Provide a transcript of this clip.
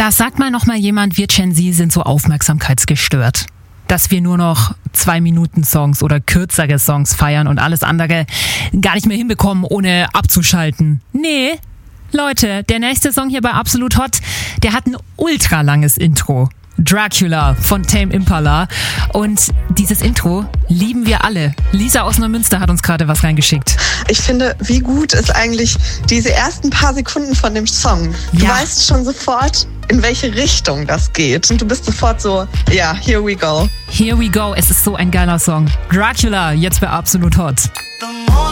Da sagt mal noch mal jemand, wir Gen Z sind so aufmerksamkeitsgestört. Dass wir nur noch 2-Minuten-Songs oder kürzere Songs feiern und alles andere gar nicht mehr hinbekommen, ohne abzuschalten. Nee, Leute, der nächste Song hier bei Absolut Hot, der hat ein ultra langes Intro. Dracula von Tame Impala. Und dieses Intro lieben wir alle. Lisa aus Neumünster hat uns gerade was reingeschickt. Ich finde, wie gut ist eigentlich diese ersten paar Sekunden von dem Song. Du weißt schon sofort, in welche Richtung das geht. Und du bist sofort so, ja, here we go. Here we go. Es ist so ein geiler Song. Dracula, jetzt bei Absolut Hot.